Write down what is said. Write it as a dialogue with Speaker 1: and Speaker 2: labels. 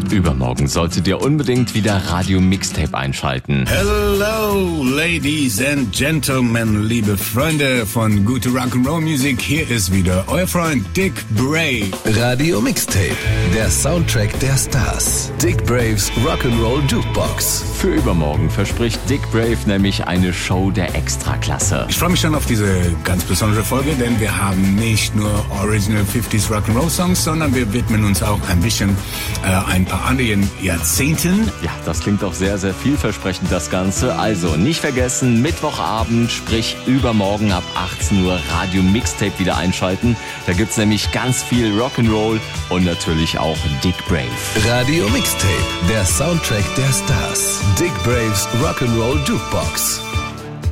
Speaker 1: Übermorgen solltet ihr unbedingt wieder Radio Mixtape einschalten.
Speaker 2: Hello, ladies and gentlemen, liebe Freunde von gute Rock'n'Roll Music. Hier ist wieder euer Freund Dick Brave.
Speaker 3: Radio Mixtape, der Soundtrack der Stars. Dick Braves Rock'n'Roll Jukebox.
Speaker 1: Für übermorgen verspricht Dick Brave nämlich eine Show der Extraklasse.
Speaker 2: Ich freue mich schon auf diese ganz besondere Folge, denn wir haben nicht nur Original 50s Rock'n'Roll Songs, sondern wir widmen uns auch ein bisschen ein paar anderen Jahrzehnten.
Speaker 1: Ja, das klingt doch sehr, sehr vielversprechend, das Ganze. Also nicht vergessen, Mittwochabend, sprich übermorgen ab 18 Uhr Radio Mixtape wieder einschalten. Da gibt's nämlich ganz viel Rock'n'Roll und natürlich auch Dick Brave.
Speaker 3: Radio Mixtape, der Soundtrack der Stars. Dick Braves Rock'n'Roll Jukebox.